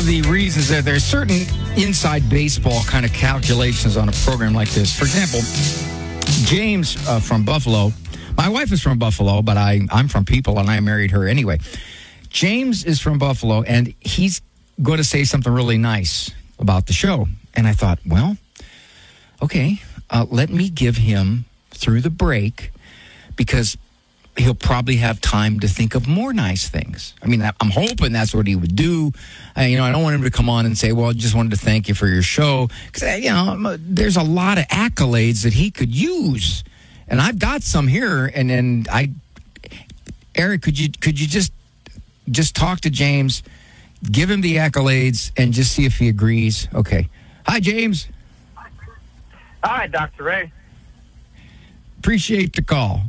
of the reasons that there's certain inside baseball kind of calculations on a program like this. For example, James from Buffalo. My wife is from Buffalo, but I'm from People, and I married her anyway. James is from Buffalo, and he's going to say something really nice about the show. And I thought, well, okay, let me give him through the break, because he'll probably have time to think of more nice things. I mean, I'm hoping that's what he would do. I don't want him to come on and say, well, I just wanted to thank you for your show. Because, there's a lot of accolades that he could use. And I've got some here. And then Eric, could you just talk to James, give him the accolades, and just see if he agrees? Okay. Hi, James. Hi, Dr. Ray. Appreciate the call.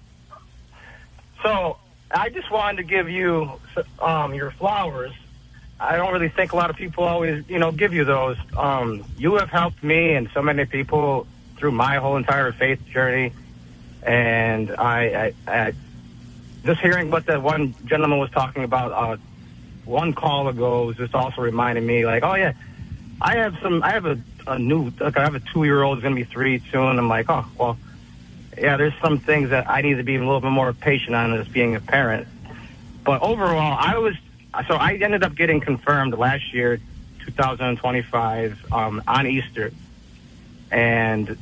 So I just wanted to give you your flowers. I don't really think a lot of people always, give you those. You have helped me and so many people through my whole entire faith journey. And I just hearing what that one gentleman was talking about one call ago was just also reminding me, like, oh yeah, I have a 2-year-old who's going to be 3 soon. I'm like, oh, well, yeah, there's some things that I need to be a little bit more patient on as being a parent. But overall, I ended up getting confirmed last year, 2025, on Easter. And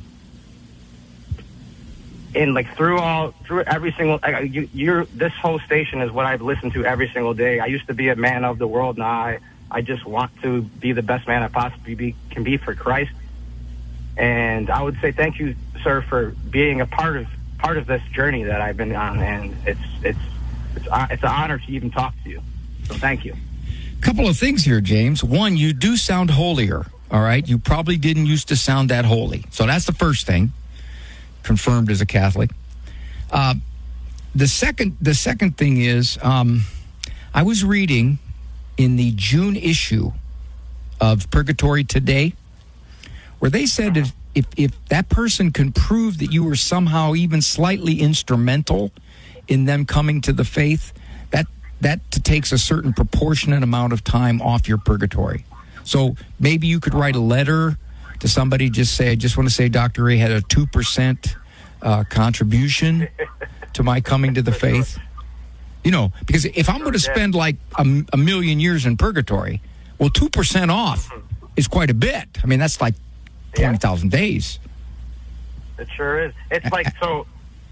through every single, this whole station is what I've listened to every single day. I used to be a man of the world. Now I just want to be the best man I possibly can be for Christ. And I would say thank you, sir, for being a part of this journey that I've been on, and it's an honor to even talk to you. So thank you. Couple of things here, James. One, you do sound holier. All right, you probably didn't used to sound that holy. So that's the first thing. Confirmed as a Catholic. The second thing is, I was reading in the June issue of Purgatory Today, where they said if that person can prove that you were somehow even slightly instrumental in them coming to the faith, that takes a certain proportionate amount of time off your purgatory. So maybe you could write a letter to somebody, just say, I just want to say Dr. Ray had a 2% contribution to my coming to the faith. Because if I'm going to spend like a million years in purgatory, well, 2% off is quite a bit. I mean, that's like 20,000 days. It sure is. It's like, so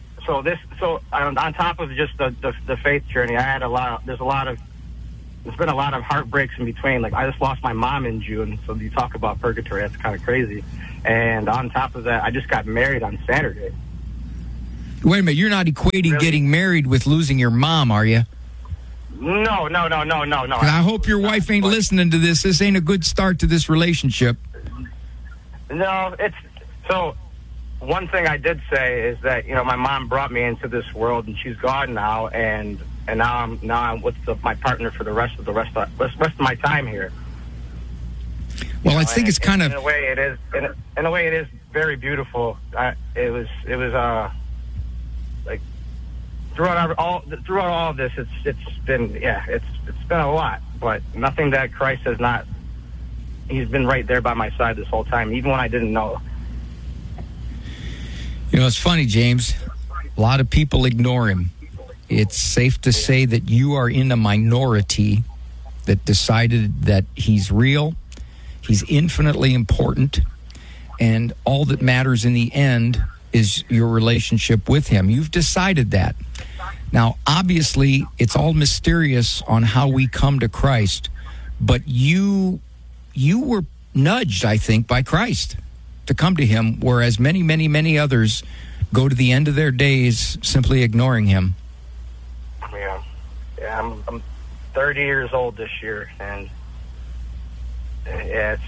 on top of just the faith journey, there's been a lot of heartbreaks in between. Like, I just lost my mom in June, so you talk about purgatory, that's kind of crazy. And on top of that, I just got married on Saturday. Wait a minute, you're not equating getting married with losing your mom, are you? No. I hope your wife ain't listening to this. This ain't a good start to this relationship. No, so one thing I did say is that, my mom brought me into this world, and she's gone now, and now I'm with my partner for the rest of my time here. Well, I think it's kind of, in a way it is. In a way, it is very beautiful. It was like throughout all of this, it's been a lot, but nothing that Christ has not. He's been right there by my side this whole time, even when I didn't know. It's funny, James. A lot of people ignore him. It's safe to say that you are in a minority that decided that he's real, he's infinitely important, and all that matters in the end is your relationship with him. You've decided that. Now, obviously, it's all mysterious on how we come to Christ, but you were nudged, I think, by Christ to come to him, whereas many, many, many others go to the end of their days simply ignoring him. Yeah, I'm 30 years old this year, and it's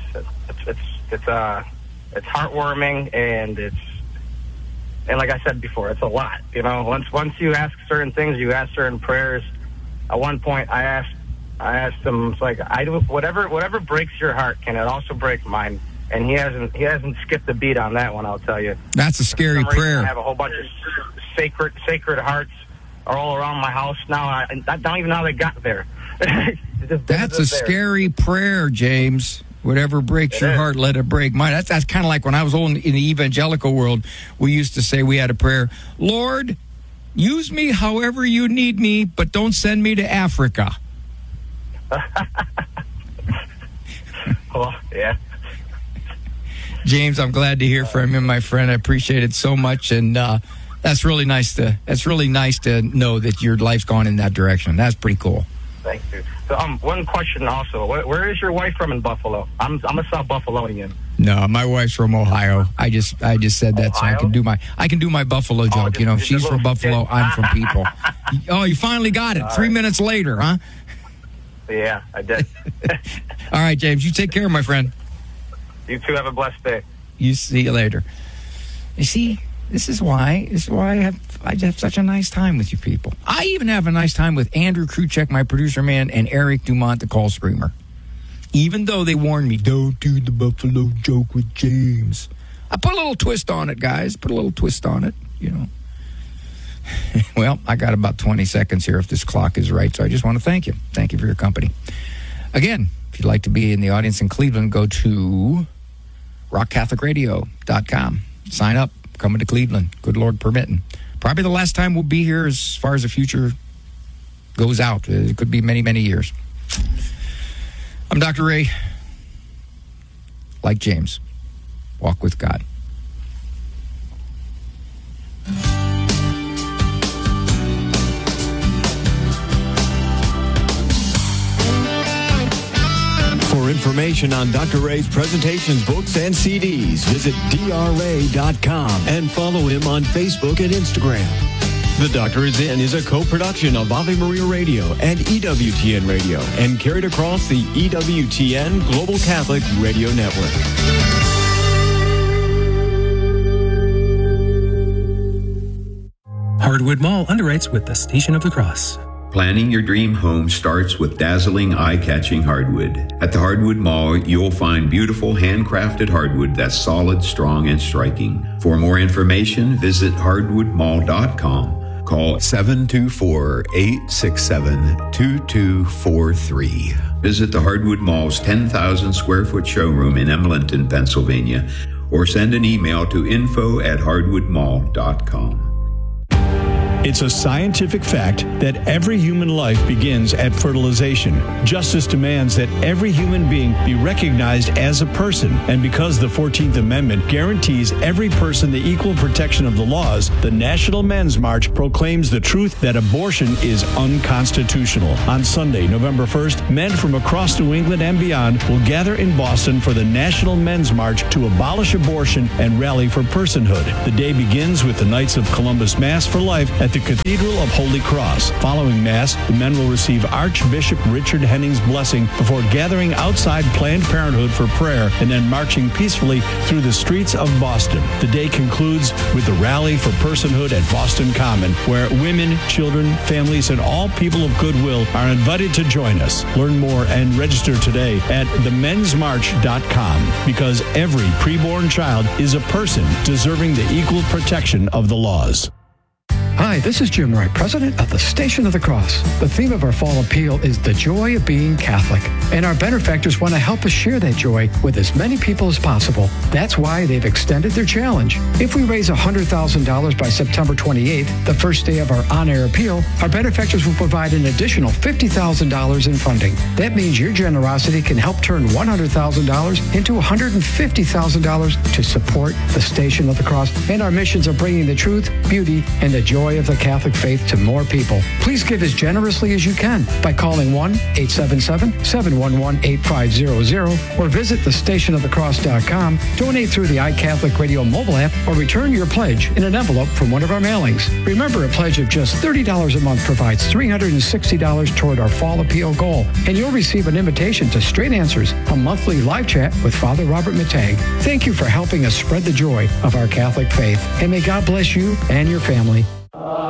heartwarming, and like I said before, it's a lot. Once you ask certain things, you ask certain prayers. At one point, I asked him, it's like, whatever breaks your heart, can it also break mine? And he hasn't skipped a beat on that one, I'll tell you. That's a scary prayer. I have a whole bunch of sacred hearts are all around my house now. I don't even know how they got there. That's a scary prayer, James. Whatever breaks your heart, let it break mine. That's kind of like when I was old in the evangelical world, we used to say, we had a prayer, Lord, use me however you need me, but don't send me to Africa. Well, yeah. James, I'm glad to hear from you, my friend. I appreciate it so much, and that's really nice to know that your life's gone in that direction. That's pretty cool. Thank you. So, one question also. Where is your wife from in Buffalo? I'm a South Buffalonian. No, my wife's from Ohio. I just said that so I can do my Buffalo joke. She's from Buffalo. I'm from People. Oh, you finally got it. 3 minutes later, huh? Yeah, I did. All right, James. You take care, my friend. You too. Have a blessed day. You see you later. You see, this is why I have such a nice time with you people. I even have a nice time with Andrew Kruchek, my producer man, and Eric Dumont, the call screamer. Even though they warned me, don't do the Buffalo joke with James. I put a little twist on it, guys. Put a little twist on it, Well, I got about 20 seconds here if this clock is right, so I just want to thank you. Thank you for your company. Again, if you'd like to be in the audience in Cleveland, go to rockcatholicradio.com. Sign up. Coming to Cleveland. Good Lord permitting. Probably the last time we'll be here as far as the future goes out. It could be many, many years. I'm Dr. Ray. Like James, walk with God. For information on Dr. Ray's presentations, books, and CDs, visit drray.com and follow him on Facebook and Instagram. The Doctor Is In is a co-production of Ave Maria Radio and EWTN Radio and carried across the EWTN Global Catholic Radio Network. Hardwood Mall underwrites with the Station of the Cross. Planning your dream home starts with dazzling, eye-catching hardwood. At the Hardwood Mall, you'll find beautiful, handcrafted hardwood that's solid, strong, and striking. For more information, visit hardwoodmall.com. Call 724-867-2243. Visit the Hardwood Mall's 10,000 square foot showroom in Emmleton, Pennsylvania, or send an email to info@hardwoodmall.com. It's a scientific fact that every human life begins at fertilization. Justice demands that every human being be recognized as a person, and because the 14th Amendment guarantees every person the equal protection of the laws, the National Men's March proclaims the truth that abortion is unconstitutional. On Sunday, November 1st, men from across New England and beyond will gather in Boston for the National Men's March to abolish abortion and rally for personhood. The day begins with the Knights of Columbus Mass for Life at the Cathedral of Holy Cross. Following Mass, the men will receive Archbishop Richard Henning's blessing before gathering outside Planned Parenthood for prayer and then marching peacefully through the streets of Boston. The day concludes with the Rally for Personhood at Boston Common, where women, children, families, and all people of goodwill are invited to join us. Learn more and register today at themensmarch.com, because every preborn child is a person deserving the equal protection of the laws. Hi, this is Jim Wright, president of the Station of the Cross. The theme of our fall appeal is the joy of being Catholic, and our benefactors want to help us share that joy with as many people as possible. That's why they've extended their challenge. If we raise $100,000 by September 28th, the first day of our on-air appeal, our benefactors will provide an additional $50,000 in funding. That means your generosity can help turn $100,000 into $150,000 to support the Station of the Cross and our missions of bringing the truth, beauty, and the joy of the Catholic faith to more people. Please give as generously as you can by calling 1-877-711-8500 or visit thestationofthecross.com, donate through the iCatholic Radio mobile app, or return your pledge in an envelope from one of our mailings. Remember, a pledge of just $30 a month provides $360 toward our fall appeal goal, and you'll receive an invitation to Straight Answers, a monthly live chat with Father Robert Matang. Thank you for helping us spread the joy of our Catholic faith, and may God bless you and your family.